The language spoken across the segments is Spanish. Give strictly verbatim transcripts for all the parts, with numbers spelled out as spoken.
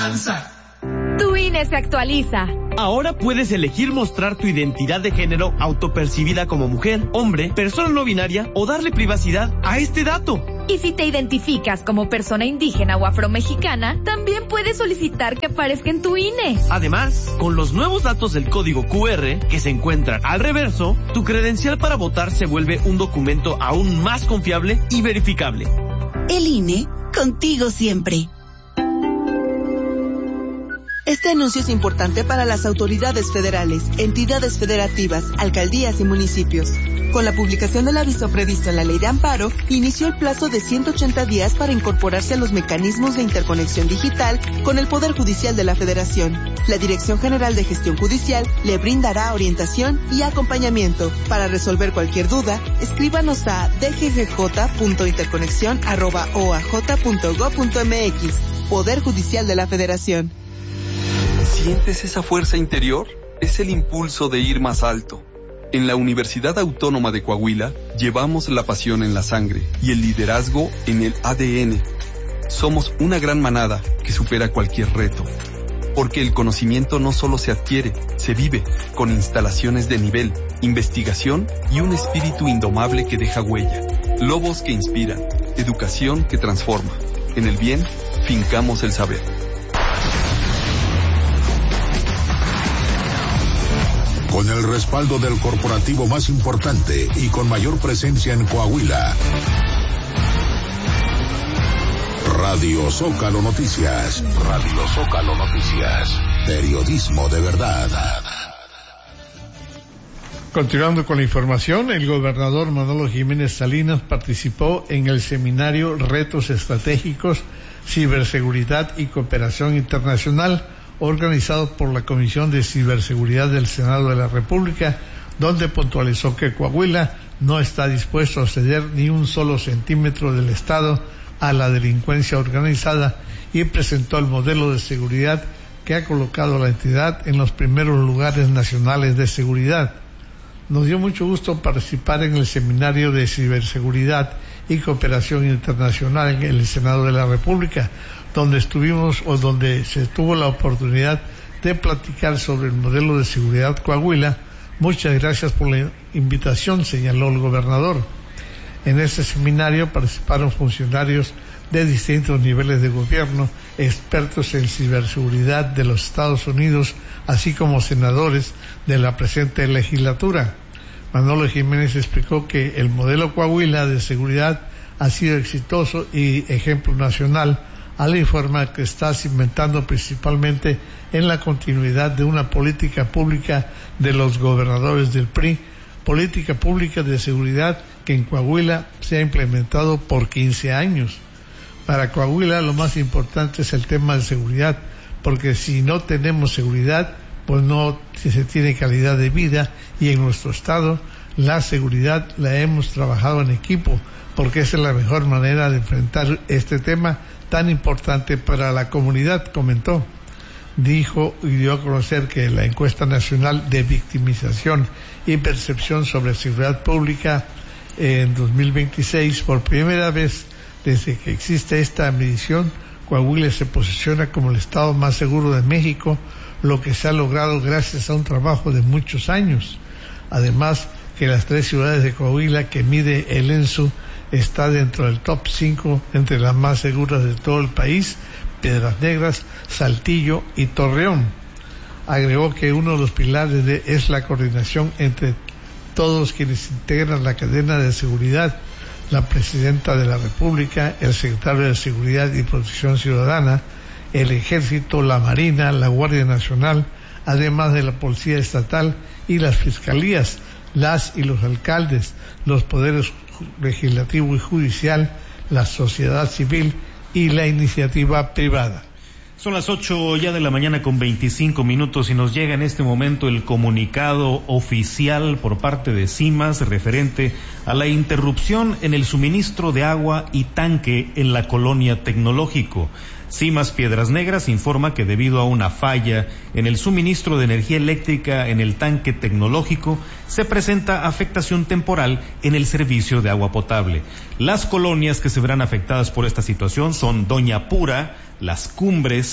avanza. Tu I N E se actualiza. Ahora puedes elegir mostrar tu identidad de género autopercibida como mujer, hombre, persona no binaria o darle privacidad a este dato. Y si te identificas como persona indígena o afromexicana, también puedes solicitar que aparezca en tu I N E. Además, con los nuevos datos del código Q R que se encuentran al reverso, tu credencial para votar se vuelve un documento aún más confiable y verificable. El I N E, contigo siempre. Este anuncio es importante para las autoridades federales, entidades federativas, alcaldías y municipios. Con la publicación del aviso previsto en la Ley de Amparo, inició el plazo de ciento ochenta días para incorporarse a los mecanismos de interconexión digital con el Poder Judicial de la Federación. La Dirección General de Gestión Judicial le brindará orientación y acompañamiento. Para resolver cualquier duda, escríbanos a d g g j punto interconexión arroba o a j punto gob punto m x. Poder Judicial de la Federación. ¿Sientes esa fuerza interior? Es el impulso de ir más alto. En la Universidad Autónoma de Coahuila llevamos la pasión en la sangre y el liderazgo en el A D N. Somos una gran manada que supera cualquier reto. Porque el conocimiento no solo se adquiere, se vive, con instalaciones de nivel, investigación y un espíritu indomable que deja huella. Lobos que inspiran, educación que transforma. En el bien, fincamos el saber. Con el respaldo del corporativo más importante y con mayor presencia en Coahuila. Radio Zócalo Noticias. Radio Zócalo Noticias. Periodismo de verdad. Continuando con la información, el gobernador Manolo Jiménez Salinas participó en el seminario Retos Estratégicos, Ciberseguridad y Cooperación Internacional, organizado por la Comisión de Ciberseguridad del Senado de la República, donde puntualizó que Coahuila no está dispuesto a ceder ni un solo centímetro del Estado a la delincuencia organizada y presentó el modelo de seguridad que ha colocado a la entidad en los primeros lugares nacionales de seguridad. Nos dio mucho gusto participar en el seminario de ciberseguridad y cooperación internacional en el Senado de la República, donde estuvimos o donde se tuvo la oportunidad de platicar sobre el modelo de seguridad Coahuila. Muchas gracias por la invitación, señaló el gobernador. En este seminario participaron funcionarios de distintos niveles de gobierno, expertos en ciberseguridad de los Estados Unidos, así como senadores de la presente legislatura. Manolo Jiménez explicó que el modelo Coahuila de seguridad ha sido exitoso y ejemplo nacional, al informar que está cimentando principalmente en la continuidad de una política pública de los gobernadores del P R I, política pública de seguridad que en Coahuila se ha implementado por quince años. Para Coahuila lo más importante es el tema de seguridad, porque si no tenemos seguridad, pues no se tiene calidad de vida, y en nuestro estado la seguridad la hemos trabajado en equipo, porque esa es la mejor manera de enfrentar este tema tan importante para la comunidad, comentó. Dijo y dio a conocer que la encuesta nacional de victimización y percepción sobre seguridad pública en dos mil veintiséis, por primera vez desde que existe esta medición, Coahuila se posiciona como el estado más seguro de México, lo que se ha logrado gracias a un trabajo de muchos años. Además, que las tres ciudades de Coahuila que mide el ENSU está dentro del top cinco entre las más seguras de todo el país: Piedras Negras, Saltillo y Torreón. Agregó que uno de los pilares de, es la coordinación entre todos quienes integran la cadena de seguridad: la Presidenta de la República, el Secretario de Seguridad y Protección Ciudadana, el Ejército, la Marina, la Guardia Nacional, además de la Policía Estatal y las Fiscalías, las y los alcaldes, los poderes legislativo y judicial, la sociedad civil y la iniciativa privada. Son las ocho ya de la mañana con veinticinco minutos y nos llega en este momento el comunicado oficial por parte de CIMAS referente a la interrupción en el suministro de agua y tanque en la colonia Tecnológico. CIMAS Piedras Negras informa que debido a una falla en el suministro de energía eléctrica en el tanque Tecnológico, se presenta afectación temporal en el servicio de agua potable. Las colonias que se verán afectadas por esta situación son Doña Pura, Las Cumbres,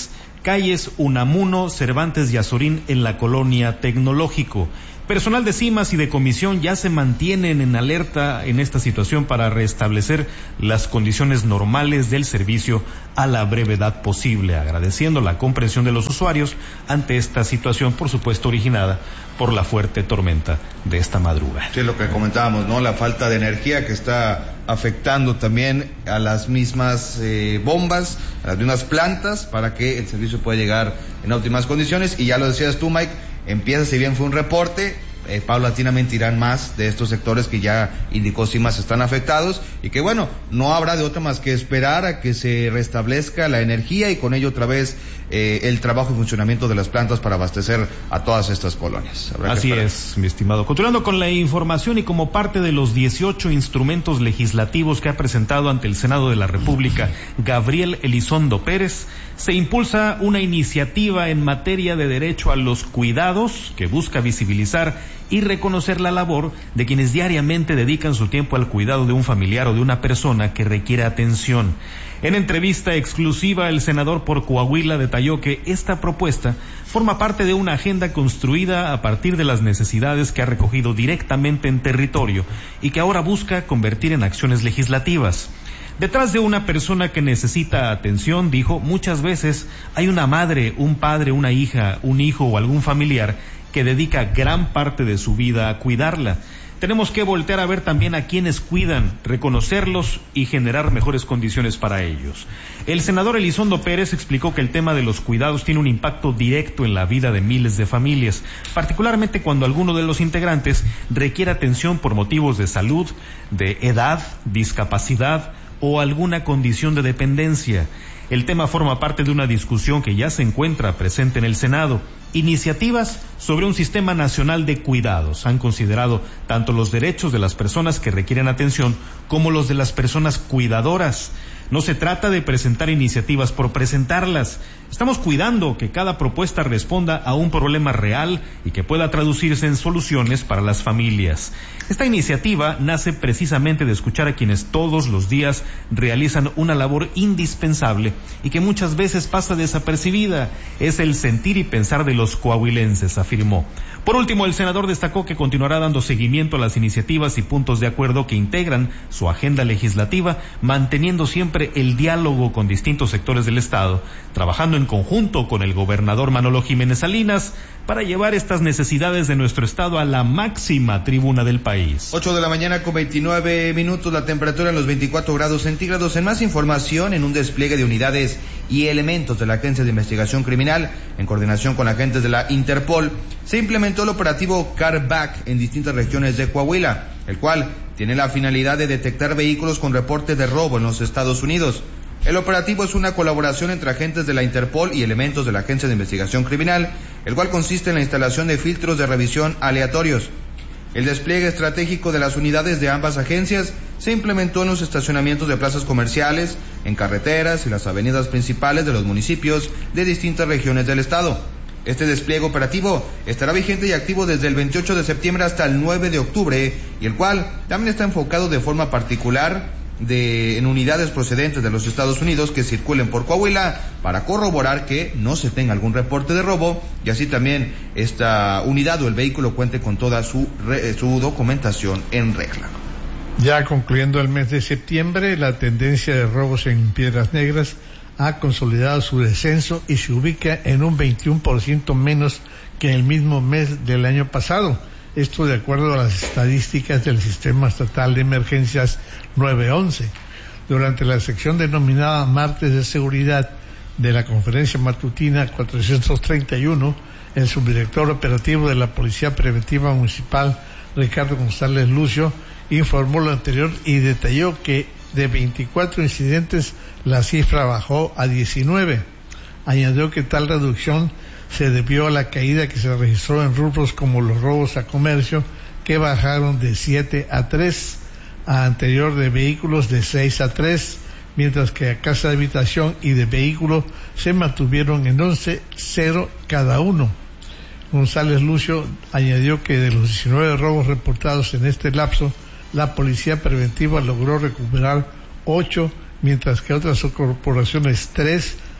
calles Unamuno, Cervantes y Azorín en la colonia Tecnológico. Personal de CIMAS y de comisión ya se mantienen en alerta en esta situación para restablecer las condiciones normales del servicio a la brevedad posible, agradeciendo la comprensión de los usuarios ante esta situación, por supuesto originada por la fuerte tormenta de esta madrugada. Sí, lo que comentábamos, ¿no? La falta de energía que está afectando también a las mismas eh, bombas, a las mismas plantas, para que el servicio pueda llegar en óptimas condiciones. Y ya lo decías tú, Mike, empieza, si bien fue un reporte, eh, paulatinamente irán más de estos sectores que ya indicó CIMAS están afectados, y que bueno, no habrá de otra más que esperar a que se restablezca la energía y con ello otra vez eh, el trabajo y funcionamiento de las plantas para abastecer a todas estas colonias. Habrá Así es, mi estimado. Continuando con la información y como parte de los dieciocho instrumentos legislativos que ha presentado ante el Senado de la República Gabriel Elizondo Pérez, se impulsa una iniciativa en materia de derecho a los cuidados que busca visibilizar y reconocer la labor de quienes diariamente dedican su tiempo al cuidado de un familiar o de una persona que requiere atención. En entrevista exclusiva, el senador por Coahuila detalló que esta propuesta forma parte de una agenda construida a partir de las necesidades que ha recogido directamente en territorio y que ahora busca convertir en acciones legislativas. Detrás de una persona que necesita atención, dijo, muchas veces hay una madre, un padre, una hija, un hijo o algún familiar que dedica gran parte de su vida a cuidarla. Tenemos que voltear a ver también a quienes cuidan, reconocerlos y generar mejores condiciones para ellos. El senador Elizondo Pérez explicó que el tema de los cuidados tiene un impacto directo en la vida de miles de familias, particularmente cuando alguno de los integrantes requiere atención por motivos de salud, de edad, discapacidad o alguna condición de dependencia. El tema forma parte de una discusión que ya se encuentra presente en el Senado. Iniciativas sobre un sistema nacional de cuidados han considerado tanto los derechos de las personas que requieren atención como los de las personas cuidadoras. No se trata de presentar iniciativas por presentarlas. Estamos cuidando que cada propuesta responda a un problema real y que pueda traducirse en soluciones para las familias. Esta iniciativa nace precisamente de escuchar a quienes todos los días realizan una labor indispensable y que muchas veces pasa desapercibida. Es el sentir y pensar de los coahuilenses, afirmó. Por último, el senador destacó que continuará dando seguimiento a las iniciativas y puntos de acuerdo que integran su agenda legislativa, manteniendo siempre el diálogo con distintos sectores del Estado, trabajando en conjunto con el gobernador Manolo Jiménez Salinas para llevar estas necesidades de nuestro Estado a la máxima tribuna del país. ocho de la mañana con veintinueve minutos, la temperatura en los veinticuatro grados centígrados. En más información, en un despliegue de unidades y elementos de la Agencia de Investigación Criminal, en coordinación con agentes de la Interpol, se implementó el operativo Carback en distintas regiones de Coahuila, el cual tiene la finalidad de detectar vehículos con reportes de robo en los Estados Unidos. El operativo es una colaboración entre agentes de la Interpol y elementos de la Agencia de Investigación Criminal, el cual consiste en la instalación de filtros de revisión aleatorios. El despliegue estratégico de las unidades de ambas agencias se implementó en los estacionamientos de plazas comerciales, en carreteras y las avenidas principales de los municipios de distintas regiones del estado. Este despliegue operativo estará vigente y activo desde el veintiocho de septiembre hasta el nueve de octubre, y el cual también está enfocado de forma particular de en unidades procedentes de los Estados Unidos que circulen por Coahuila para corroborar que no se tenga algún reporte de robo, y así también esta unidad o el vehículo cuente con toda su, su documentación en regla. Ya concluyendo el mes de septiembre, la tendencia de robos en Piedras Negras ha consolidado su descenso y se ubica en un veintiuno por ciento menos que en el mismo mes del año pasado. Esto de acuerdo a las estadísticas del Sistema Estatal de Emergencias nueve once. Durante la sección denominada Martes de Seguridad de la Conferencia Matutina cuatrocientos treinta y uno, el subdirector operativo de la Policía Preventiva Municipal, Ricardo González Lucio, informó lo anterior y detalló que de veinticuatro incidentes la cifra bajó a diecinueve. Añadió que tal reducción se debió a la caída que se registró en rubros como los robos a comercio, que bajaron de siete a tres, a anterior de vehículos de seis a tres, mientras que a casa de habitación y de vehículos se mantuvieron en once cero cada uno. González Lucio añadió que de los diecinueve robos reportados en este lapso, la Policía Preventiva logró recuperar ocho, mientras que otras corporaciones tres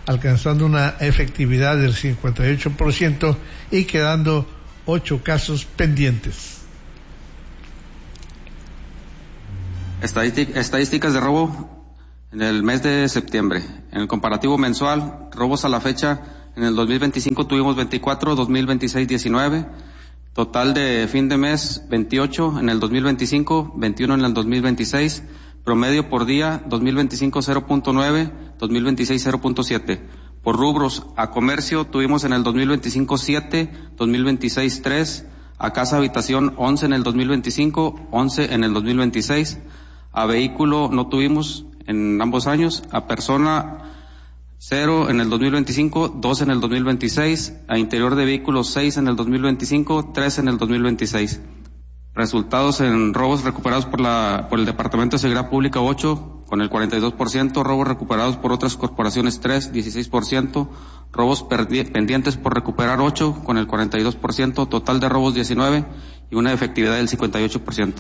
alcanzando una efectividad del cincuenta y ocho por ciento y quedando ocho casos pendientes. Estadísticas de robo en el mes de septiembre. En el comparativo mensual, robos a la fecha, en el dos mil veinticinco tuvimos veinticuatro, dos mil veintiséis diecinueve, total de fin de mes veintiocho en el dos mil veinticinco, veintiuno en el dos mil veintiséis, promedio por día dos mil veinticinco cero punto nueve, dos mil veintiséis cero punto siete. Por rubros, a comercio tuvimos en el dos mil veinticinco siete, dos mil veintiséis tres, a casa habitación once en el dos mil veinticinco, once en el dos mil veintiséis, a vehículo no tuvimos en ambos años, a persona cero en el dos mil veinticinco, dos en el dos mil veintiséis, a interior de vehículos seis en el dos mil veinticinco, tres en el dos mil veintiséis. Resultados en robos recuperados por la por el Departamento de Seguridad Pública ocho con el cuarenta y dos por ciento, robos recuperados por otras corporaciones tres, dieciséis por ciento, robos pendientes por recuperar ocho con el cuarenta y dos por ciento, total de robos diecinueve y una efectividad del cincuenta y ocho por ciento.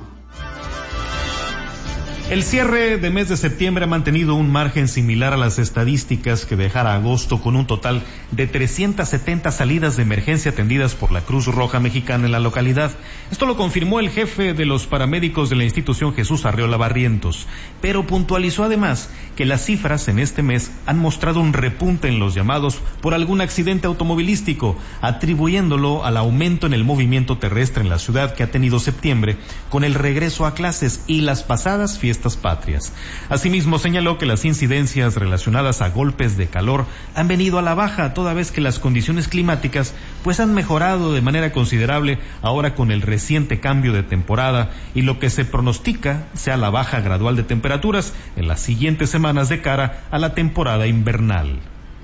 El cierre de mes de septiembre ha mantenido un margen similar a las estadísticas que dejara agosto, con un total de trescientas setenta salidas de emergencia atendidas por la Cruz Roja Mexicana en la localidad. Esto lo confirmó el jefe de los paramédicos de la institución, Jesús Arreola Barrientos, pero puntualizó además que las cifras en este mes han mostrado un repunte en los llamados por algún accidente automovilístico, atribuyéndolo al aumento en el movimiento terrestre en la ciudad que ha tenido septiembre con el regreso a clases y las pasadas fiestas patrias. Asimismo, señaló que las incidencias relacionadas a golpes de calor han venido a la baja, toda vez que las condiciones climáticas pues han mejorado de manera considerable ahora con el reciente cambio de temporada, y lo que se pronostica sea la baja gradual de temperaturas en las siguientes semanas de cara a la temporada invernal.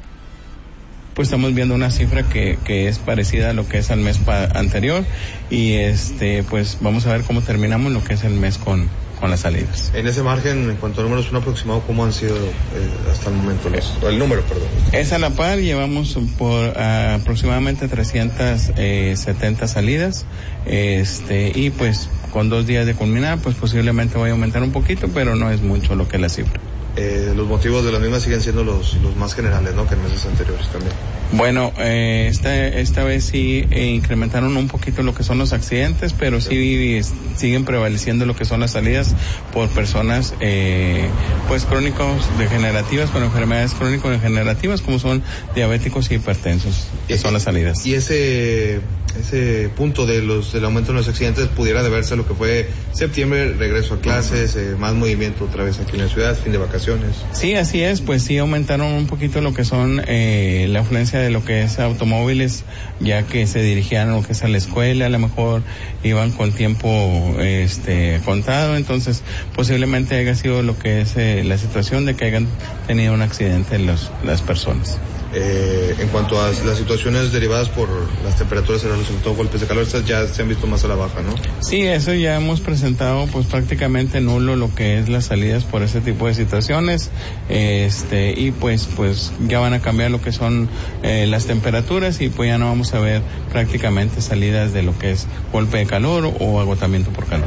Pues estamos viendo una cifra que, que es parecida a lo que es al mes pa- anterior y este pues vamos a ver cómo terminamos lo que es el mes con con las salidas. En ese margen, en cuanto a números, un aproximado, ¿cómo han sido eh, hasta el momento los, el número, perdón? Es a la par, llevamos por uh, aproximadamente trescientas setenta salidas, este y pues con dos días de culminar, pues posiblemente vaya a aumentar un poquito, pero no es mucho lo que es la cifra. Eh, los motivos de las mismas siguen siendo los, los más generales, ¿no?, que en meses anteriores también. Bueno, eh, esta, esta vez sí eh, incrementaron un poquito lo que son los accidentes, pero sí eh, siguen prevaleciendo lo que son las salidas por personas eh, pues crónicos degenerativas, con enfermedades crónicos degenerativas como son diabéticos y hipertensos, que son las salidas. Y ese ese punto de los del aumento de los accidentes pudiera deberse a lo que fue septiembre, regreso a clases, eh, más movimiento otra vez aquí en la ciudad, fin de vacaciones. Sí, así es, pues sí aumentaron un poquito lo que son eh, la afluencia de lo que es automóviles, ya que se dirigían a lo que es a la escuela, a lo mejor iban con tiempo este contado, entonces posiblemente haya sido lo que es eh, la situación de que hayan tenido un accidente los, las personas. Eh, en cuanto a las situaciones derivadas por las temperaturas elevadas, sobre todo golpes de calor, estas ya se han visto más a la baja, ¿no? Sí, eso ya hemos presentado pues prácticamente nulo lo que es las salidas por ese tipo de situaciones, este y pues pues ya van a cambiar lo que son eh, las temperaturas y pues ya no vamos a ver prácticamente salidas de lo que es golpe de calor o agotamiento por calor.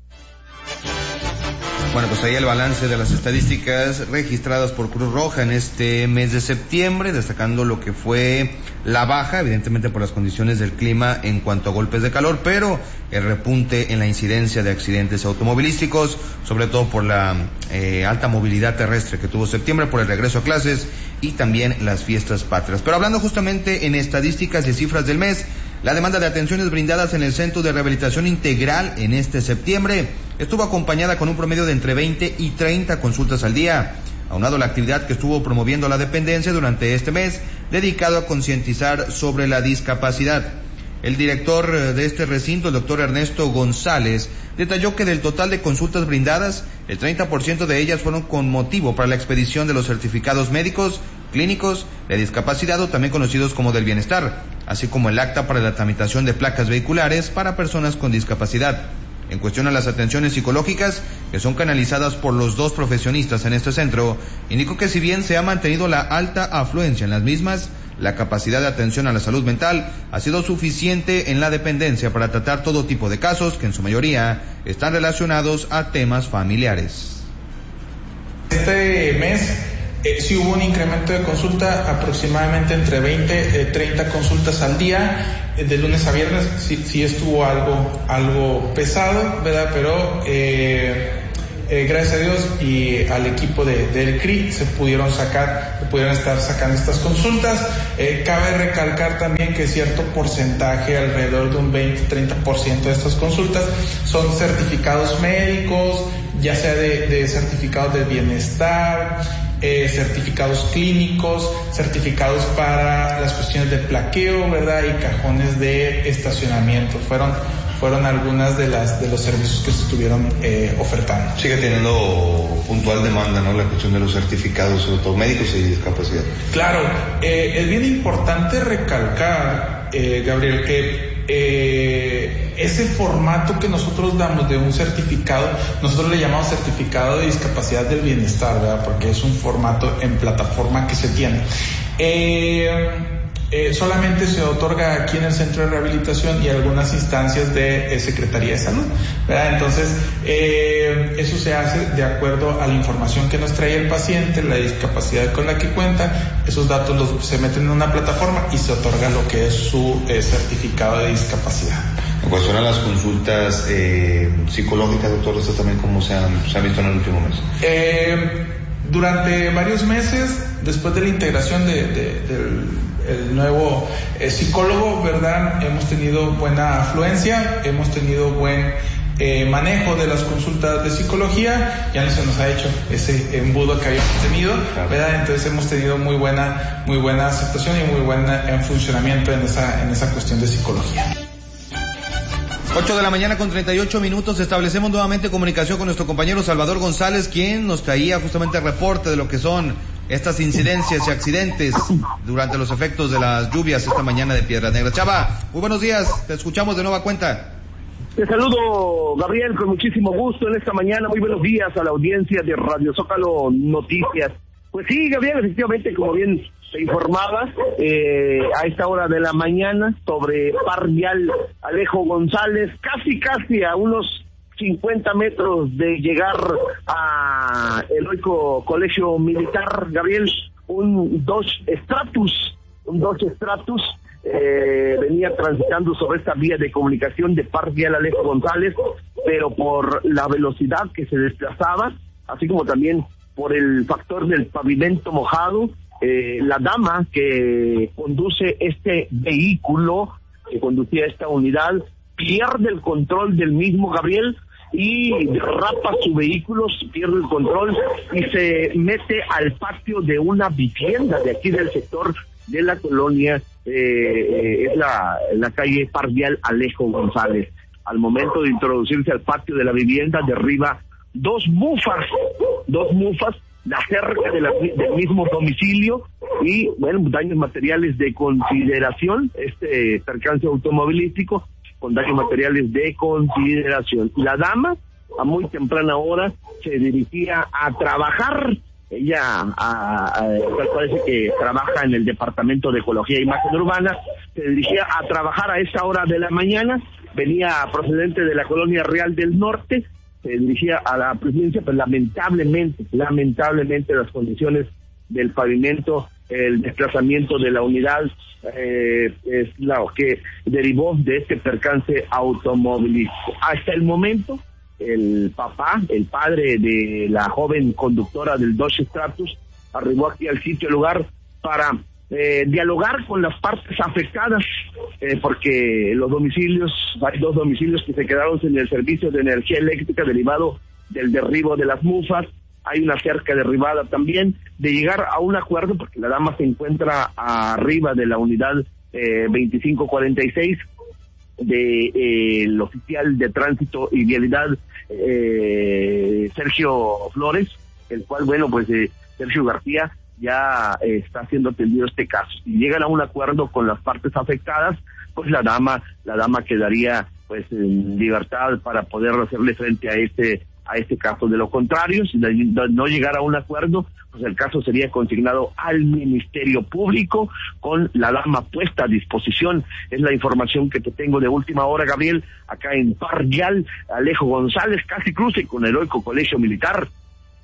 Bueno, pues ahí el balance de las estadísticas registradas por Cruz Roja en este mes de septiembre, destacando lo que fue la baja, evidentemente por las condiciones del clima en cuanto a golpes de calor, pero el repunte en la incidencia de accidentes automovilísticos, sobre todo por la eh, alta movilidad terrestre que tuvo septiembre, por el regreso a clases y también las fiestas patrias. Pero hablando justamente en estadísticas y cifras del mes, la demanda de atenciones brindadas en el Centro de Rehabilitación Integral en este septiembre estuvo acompañada con un promedio de entre veinte y treinta consultas al día, aunado a la actividad que estuvo promoviendo la dependencia durante este mes, dedicado a concientizar sobre la discapacidad. El director de este recinto, el doctor Ernesto González, detalló que del total de consultas brindadas, el treinta por ciento de ellas fueron con motivo para la expedición de los certificados médicos, clínicos, de discapacidad o también conocidos como del bienestar, así como el acta para la tramitación de placas vehiculares para personas con discapacidad. En cuestión a las atenciones psicológicas, que son canalizadas por los dos profesionistas en este centro, indicó que si bien se ha mantenido la alta afluencia en las mismas, la capacidad de atención a la salud mental ha sido suficiente en la dependencia para tratar todo tipo de casos que en su mayoría están relacionados a temas familiares. Este mes Eh, sí hubo un incremento de consulta, aproximadamente entre veinte y treinta consultas al día, eh, de lunes a viernes. Sí, sí estuvo algo, algo pesado, ¿verdad? Pero eh, eh, gracias a Dios y al equipo de, del C R I se pudieron sacar, se pudieron estar sacando estas consultas. Eh, cabe recalcar también que cierto porcentaje, alrededor de un veinte a treinta por ciento de estas consultas, son certificados médicos, ya sea de, de certificados de bienestar, eh, certificados clínicos, certificados para las cuestiones de plaqueo, ¿verdad? Y cajones de estacionamiento. Fueron fueron algunas de las de los servicios que se estuvieron eh, ofertando. Sigue teniendo puntual demanda, ¿no? La cuestión de los certificados, sobre todo médicos y discapacidad. Claro, eh, es bien importante recalcar, eh, Gabriel, que eh, ese formato que nosotros damos de un certificado, nosotros le llamamos certificado de discapacidad del bienestar, ¿verdad? Porque es un formato en plataforma que se tiene. Eh, Eh, solamente se otorga aquí en el centro de rehabilitación y algunas instancias de eh, Secretaría de Salud, ¿verdad? Entonces, eh, eso se hace de acuerdo a la información que nos trae el paciente, la discapacidad con la que cuenta. Esos datos los, se meten en una plataforma y se otorga lo que es su eh, certificado de discapacidad. En cuestión a las consultas eh, psicológicas, doctor, ¿esto también cómo se han, se han visto en el último mes? Eh, durante varios meses, después de la integración de, de, del el nuevo eh, psicólogo, ¿verdad? Hemos tenido buena afluencia, hemos tenido buen eh, manejo de las consultas de psicología, ya no se nos ha hecho ese embudo que habíamos tenido, ¿verdad? Entonces hemos tenido muy buena, muy buena aceptación y muy buen en funcionamiento en esa, en esa cuestión de psicología. ocho de la mañana con treinta y ocho minutos, establecemos nuevamente comunicación con nuestro compañero Salvador González, quien nos traía justamente el reporte de lo que son estas incidencias y accidentes durante los efectos de las lluvias esta mañana de Piedras Negras. Chava, muy buenos días, te escuchamos de nueva cuenta. Te saludo, Gabriel, con muchísimo gusto en esta mañana. Muy buenos días a la audiencia de Radio Zócalo Noticias. Pues sí, Gabriel, efectivamente, como bien te informabas, eh, a esta hora de la mañana, sobre Par Vial Alejo González, casi casi a unos cincuenta metros de llegar a heroico colegio militar, Gabriel, un Dodge Stratus, un Dodge Stratus, eh, venía transitando sobre esta vía de comunicación de Par Vial Alejo González, pero por la velocidad que se desplazaba, así como también por el factor del pavimento mojado, eh, la dama que conduce este vehículo, que conducía esta unidad, pierde el control del mismo, Gabriel, y derrapa su vehículo, pierde el control y se mete al patio de una vivienda de aquí del sector de la colonia, eh, es la, la calle Par Vial Alejo González. Al momento de introducirse al patio de la vivienda, derriba dos mufas, dos mufas, la cerca de la, del mismo domicilio y, bueno, daños materiales de consideración, este percance automovilístico con daños materiales de consideración. La dama, a muy temprana hora, se dirigía a trabajar. Ella a, a, parece que trabaja en el Departamento de Ecología e Imagen Urbana, se dirigía a trabajar a esa hora de la mañana, venía procedente de la Colonia Real del Norte, se dirigía a la presidencia, pero lamentablemente, lamentablemente las condiciones del pavimento, el desplazamiento de la unidad eh, es lo que derivó de este percance automovilístico. Hasta el momento, el papá, el padre de la joven conductora del Dodge Stratus, arribó aquí al sitio lugar para eh, dialogar con las partes afectadas, eh, porque los domicilios, hay dos domicilios que se quedaron sin el servicio de energía eléctrica derivado del derribo de las mufas. Hay una cerca derribada también, de llegar a un acuerdo, porque la dama se encuentra arriba de la unidad eh, veinticinco cuarenta y seis de eh, el oficial de tránsito y vialidad eh, Sergio Flores, el cual, bueno, pues eh, Sergio García ya eh, está siendo atendido este caso. Si llegan a un acuerdo con las partes afectadas, pues la dama, la dama quedaría pues en libertad para poder hacerle frente a este a este caso. De lo contrario, si no llegara a un acuerdo, pues el caso sería consignado al Ministerio Público con la dama puesta a disposición. Es la información que te tengo de última hora, Gabriel, acá en Par Vial Alejo González, casi cruce con Heroico Colegio Militar.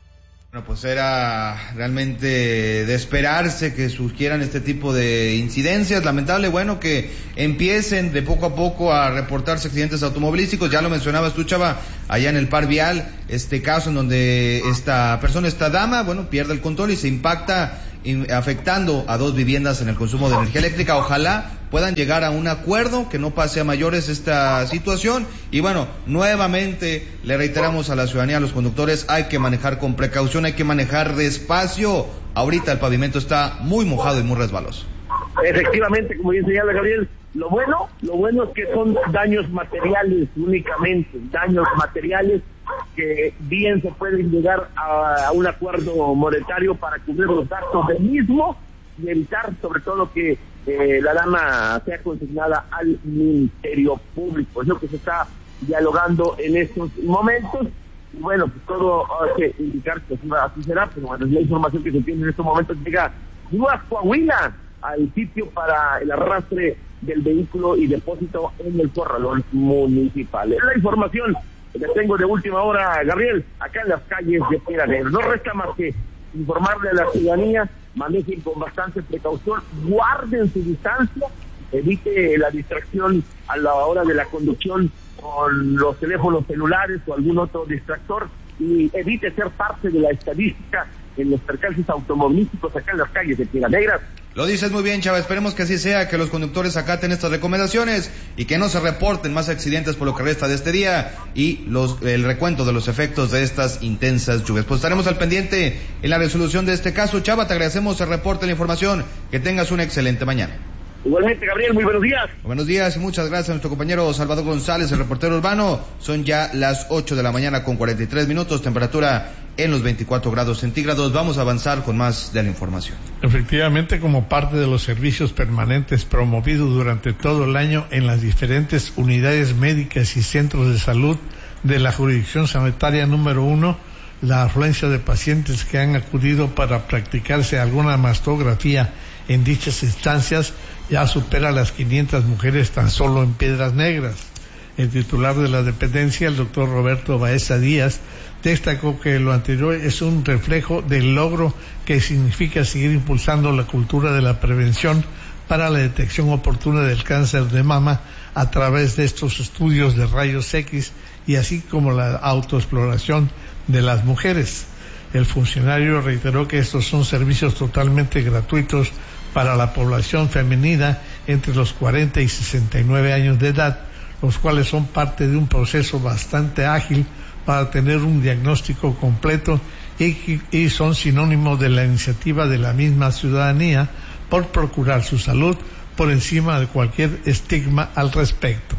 Bueno, pues era realmente de esperarse que surgieran este tipo de incidencias. Lamentable, bueno, que empiecen de poco a poco a reportarse accidentes automovilísticos. Ya lo mencionabas tú, Chava, allá en el par vial, este caso en donde esta persona, esta dama, bueno, pierde el control y se impacta, afectando a dos viviendas en el consumo de energía eléctrica. Ojalá puedan llegar a un acuerdo, que no pase a mayores esta situación. Y bueno, nuevamente le reiteramos a la ciudadanía, a los conductores, hay que manejar con precaución, hay que manejar despacio. Ahorita el pavimento está muy mojado y muy resbaloso. Efectivamente, como bien señala Gabriel, lo bueno, lo bueno es que son daños materiales únicamente, daños materiales que bien se pueden llegar a, a un acuerdo monetario para cubrir los gastos del mismo y evitar sobre todo que eh, la dama sea consignada al Ministerio Público. Es lo que se está dialogando en estos momentos. Y bueno, pues todo hay que indicar que así será, pero bueno, la información que se tiene en estos momentos llega a Coahuila, al sitio para el arrastre del vehículo y depósito en el corralón municipal. Es la información que tengo de última hora, Gabriel, acá en las calles de Piedras Negras. No resta más que informarle a la ciudadanía, manejen con bastante precaución, guarden su distancia, evite la distracción a la hora de la conducción con los teléfonos celulares o algún otro distractor, y evite ser parte de la estadística en los percances automovilísticos acá en las calles de Piedras Negras. Lo dices muy bien, Chava, esperemos que así sea, que los conductores acaten estas recomendaciones y que no se reporten más accidentes por lo que resta de este día y los, el recuento de los efectos de estas intensas lluvias. Pues estaremos al pendiente en la resolución de este caso. Chava, te agradecemos el reporte, la información, que tengas una excelente mañana. Igualmente, Gabriel, muy buenos días. Buenos días y muchas gracias a nuestro compañero Salvador González, el reportero urbano. Son ya las ocho de la mañana con cuarenta y tres minutos, temperatura en los veinticuatro grados centígrados. Vamos a avanzar con más de la información. Efectivamente, como parte de los servicios permanentes promovidos durante todo el año en las diferentes unidades médicas y centros de salud de la jurisdicción sanitaria número uno, la afluencia de pacientes que han acudido para practicarse alguna mastografía en dichas instancias ya supera las quinientas mujeres tan solo en Piedras Negras. El titular de la dependencia, el doctor Roberto Baeza Díaz, destacó que lo anterior es un reflejo del logro que significa seguir impulsando la cultura de la prevención para la detección oportuna del cáncer de mama a través de estos estudios de rayos X y así como la autoexploración de las mujeres. El funcionario reiteró que estos son servicios totalmente gratuitos para la población femenina entre los cuarenta y sesenta y nueve años de edad, los cuales son parte de un proceso bastante ágil para tener un diagnóstico completo y, y son sinónimo de la iniciativa de la misma ciudadanía por procurar su salud por encima de cualquier estigma al respecto.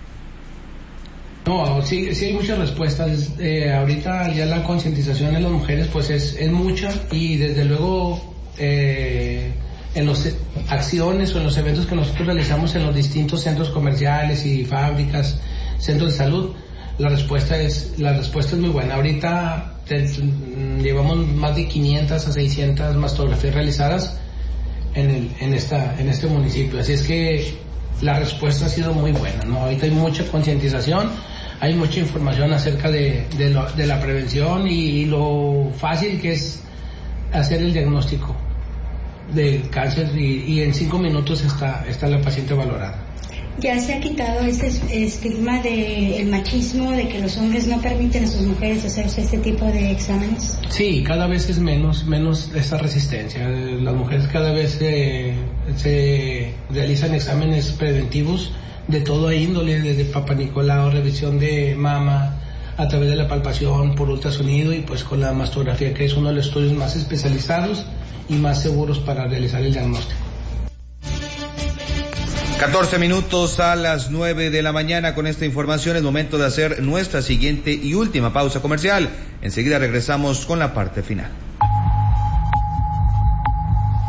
No, sí, sí hay muchas respuestas. Eh, ahorita ya la concientización de las mujeres pues es, es mucha y desde luego eh, en las acciones o en los eventos que nosotros realizamos en los distintos centros comerciales y fábricas, centros de salud, la respuesta es la respuesta es muy buena. Ahorita te, llevamos más de quinientas a seiscientas mastografías realizadas en el en esta en este municipio, así es que la respuesta ha sido muy buena, ¿no? Ahorita hay mucha concientización, hay mucha información acerca de de, lo, de la prevención y, y lo fácil que es hacer el diagnóstico del cáncer y, y en cinco minutos está está la paciente valorada. ¿Ya se ha quitado ese estigma del machismo, de que los hombres no permiten a sus mujeres hacerse este tipo de exámenes? Sí, cada vez es menos menos esa resistencia. Las mujeres cada vez eh, se realizan exámenes preventivos de todo índole, desde Papa Nicolau, revisión de mama, a través de la palpación por ultrasonido y pues con la mastografía, que es uno de los estudios más especializados y más seguros para realizar el diagnóstico. catorce minutos a las nueve de la mañana. Con esta información es momento de hacer nuestra siguiente y última pausa comercial. Enseguida regresamos con la parte final.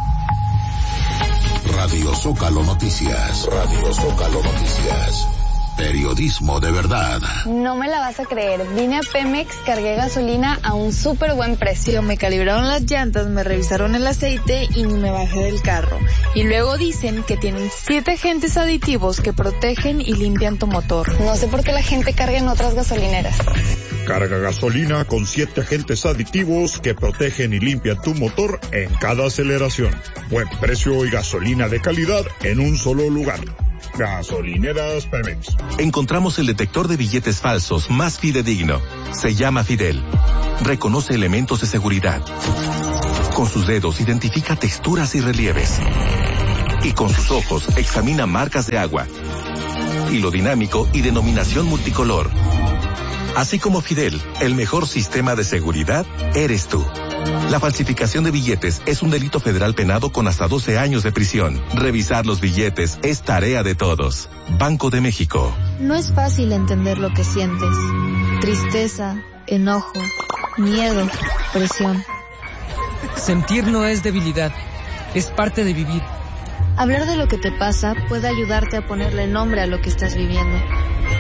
Radio Zócalo Noticias. Radio Zócalo Noticias. Periodismo de verdad. No me la vas a creer. Vine a Pemex, cargué gasolina a un súper buen precio. Me calibraron las llantas, me revisaron el aceite y ni me bajé del carro. Y luego dicen que tienen siete agentes aditivos que protegen y limpian tu motor. No sé por qué la gente carga en otras gasolineras. Carga gasolina con siete agentes aditivos que protegen y limpian tu motor en cada aceleración. Buen precio y gasolina de calidad en un solo lugar. Gasolineras Pemex. Encontramos el detector de billetes falsos más fidedigno. Se llama Fidel. Reconoce elementos de seguridad. Con sus dedos identifica texturas y relieves. Y con sus ojos examina marcas de agua. Hilo dinámico y denominación multicolor. Así como Fidel, el mejor sistema de seguridad eres tú. La falsificación de billetes es un delito federal penado con hasta doce años de prisión. Revisar los billetes es tarea de todos. Banco de México. No es fácil entender lo que sientes. Tristeza, enojo, miedo, presión. Sentir no es debilidad, es parte de vivir. Hablar de lo que te pasa puede ayudarte a ponerle nombre a lo que estás viviendo.